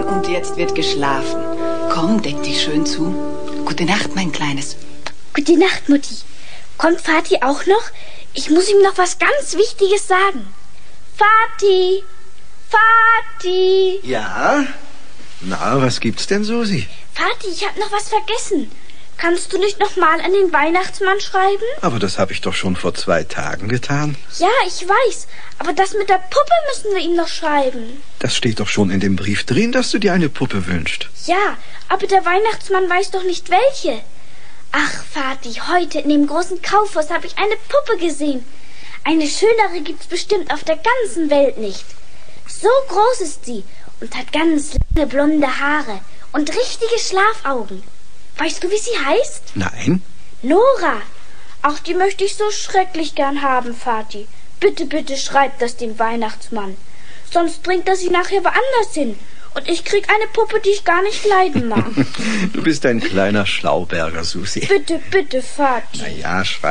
und jetzt wird geschlafen. Komm, deck dich schön zu. Gute Nacht, mein Kleines. Gute Nacht, Mutti. Kommt Vati auch noch? Ich muss ihm noch was ganz Wichtiges sagen. Vati! Vati! Ja? Na, was gibt's denn, Susi? Vati, ich hab noch was vergessen. Kannst du nicht noch mal an den Weihnachtsmann schreiben? Aber das habe ich doch schon vor 2 Tagen getan. Ja, ich weiß. Aber das mit der Puppe müssen wir ihm noch schreiben. Das steht doch schon in dem Brief drin, dass du dir eine Puppe wünschst. Ja, aber der Weihnachtsmann weiß doch nicht welche. Ach, Vati, heute in dem großen Kaufhaus habe ich eine Puppe gesehen. Eine schönere gibt's bestimmt auf der ganzen Welt nicht. So groß ist sie und hat ganz lange blonde Haare und richtige Schlafaugen. Weißt du, wie sie heißt? Nein. Nora. Ach, die möchte ich so schrecklich gern haben, Vati. Bitte, bitte schreib das dem Weihnachtsmann. Sonst bringt er sie nachher woanders hin. Und ich krieg eine Puppe, die ich gar nicht leiden mag. Du bist ein kleiner Schlauberger, Susi. Bitte, bitte, Vati. Na ja,